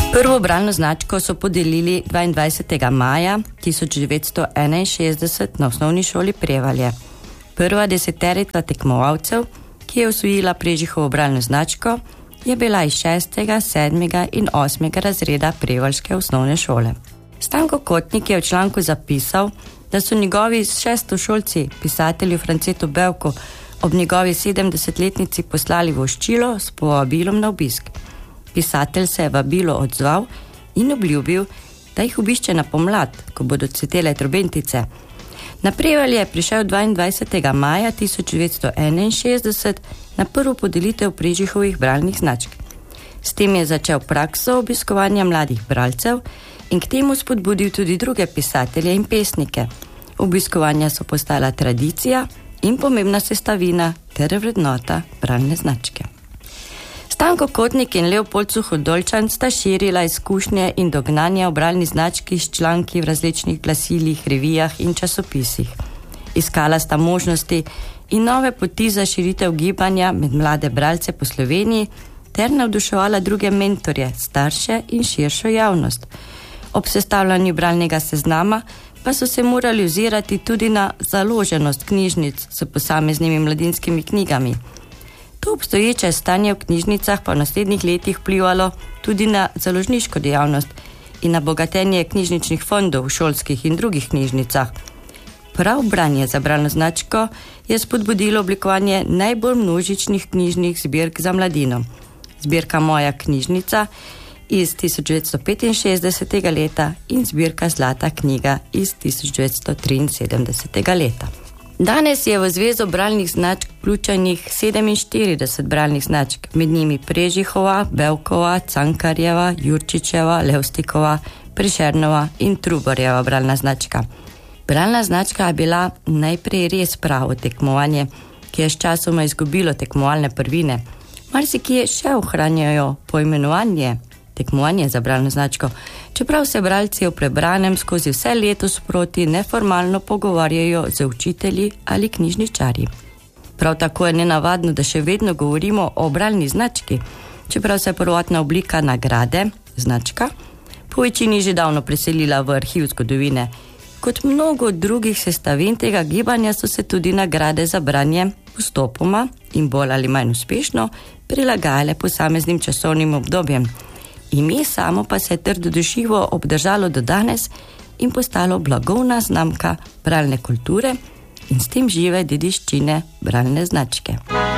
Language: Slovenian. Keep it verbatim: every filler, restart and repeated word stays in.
Prvo bralno značko so podelili dvaindvajsetega maja tisoč devetsto enainšestdeset na osnovni šoli Prevalje. Prva deseterica tekmovalcev, ki je osvojila Prežihovo bralno značko, je bila iz šestega, sedmega in osmega razreda prevaljske osnovne šole. Stanko Kotnik je v članku zapisal, da so njegovi šestošolci pisatelju Francetu Bevku ob njegovi sedemdesetletnici poslali voščilo s povabilom na obisk. Pisatelj se je vabilo odzval in obljubil, da jih obišče na pomlad, ko bodo cvetele trobentice. Na Prevalje je prišel dvaindvajsetega maja tisoč devetsto enainšestdeset na prvo podelitev Prežihovih bralnih značk. S tem je začel prakso obiskovanja mladih bralcev in k temu spodbudil tudi druge pisatelje in pesnike. Obiskovanja so postala tradicija in pomembna sestavina ter vrednota bralne značke. Stanko Kotnik in Leopold Suhodolčan sta širila izkušnje in dognanja o bralni znački s članki v različnih glasilih, revijah in časopisih. Iskala sta možnosti in nove poti za širitev gibanja med mlade bralce po Sloveniji ter navduševala druge mentorje, starše in širšo javnost. Ob sestavljanju bralnega seznama pa so se morali ozirati tudi na založenost knjižnic s posameznimi mladinskimi knjigami. To obstoječe stanje v knjižnicah pa v naslednjih letih vplivalo tudi na založniško dejavnost in na bogatenje knjižničnih fondov v šolskih in drugih knjižnicah. Prav branje za bralno značko je spodbudilo oblikovanje najbolj množičnih knjižnih zbirk za mladino. Zbirka Moja knjižnica iz tisoč devetsto petinšestdesetega leta in zbirka Zlata knjiga iz tisoč devetsto triinsedemdesetega leta. Danes je v Zvezo bralnih značk vključenih sedeminštirideset bralnih značk, med njimi Prežihova, Bevkova, Cankarjeva, Jurčičeva, Levstikova, Prešernova in Trubarjeva bralna značka. Bralna značka je bila najprej res pravo tekmovanje, ki je s časoma izgubilo tekmovalne prvine. Marsikje še ohranjajo poimenovanje tekmovanje za bralno značko, čeprav se bralci o prebranem skozi vse leto sproti neformalno pogovarjajo z učitelji ali knjižničarji. Prav tako je nenavadno, da še vedno govorimo o bralni znački, čeprav se je prvotna oblika nagrade, značka, po večini že davno preselila v arhiv zgodovine. Kot mnogo drugih sestavin tega gibanja so se tudi nagrade za branje postopoma in bolj ali manj uspešno prilagajale posameznim časovnim obdobjem. Ime samo pa se je trdodušivo obdržalo do danes in postalo blagovna znamka bralne kulture in s tem žive dediščine bralne značke.